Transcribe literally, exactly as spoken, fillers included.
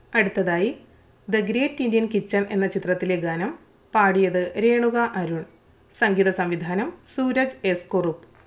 അടുത്തതായി the great Indian kitchen എന്ന ചിത്രത്തിലെ ഗാനം പാടിയത് രേണുക അരുൺ. സംഗീത സംവിധാനം സൂരജ് എസ് കുറുപ്പ്.